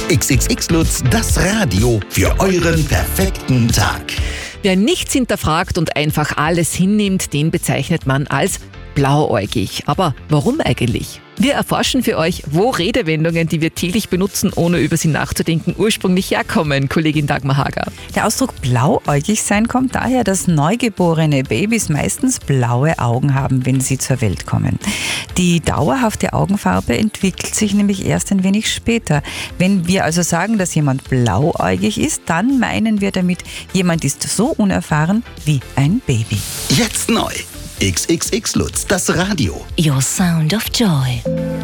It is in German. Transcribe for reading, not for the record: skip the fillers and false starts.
XXX Lutz, das Radio für euren perfekten Tag. Wer nichts hinterfragt und einfach alles hinnimmt, den bezeichnet man als blauäugig. Aber warum eigentlich? Wir erforschen für euch, wo Redewendungen, die wir täglich benutzen, ohne über sie nachzudenken, ursprünglich herkommen. Kollegin Dagmar Hager. Der Ausdruck blauäugig sein kommt daher, dass neugeborene Babys meistens blaue Augen haben, wenn sie zur Welt kommen. Die dauerhafte Augenfarbe entwickelt sich nämlich erst ein wenig später. Wenn wir also sagen, dass jemand blauäugig ist, dann meinen wir damit, jemand ist so unerfahren wie ein Baby. Jetzt neu. XXX Lutz, das Radio. Your sound of joy.